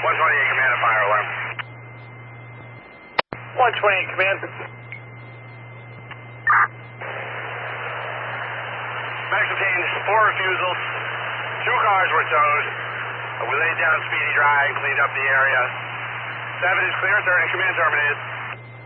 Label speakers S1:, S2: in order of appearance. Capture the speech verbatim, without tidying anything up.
S1: one twenty-eight, command a fire alarm.
S2: one twenty-eight, command.
S1: Medics obtained four refusals. Two cars were towed. We laid down Speedy Dry and cleaned up the area. Seven is clear, third and command terminated.